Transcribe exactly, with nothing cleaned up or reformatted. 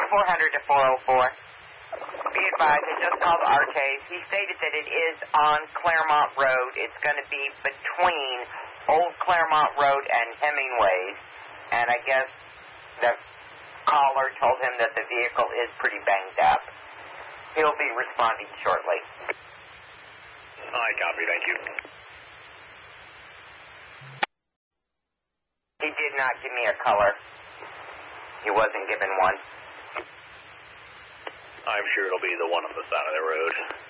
twenty-four hundred to four oh four. Be advised, I just called Artes. He stated that it is on Claremont Road. It's going to be between Old Claremont Road and Hemingway's. And I guess the caller told him that the vehicle is pretty banged up. He'll be responding shortly. I copy, thank you. He did not give me a color. He wasn't given one. I'm sure it'll be the one on the side of the road.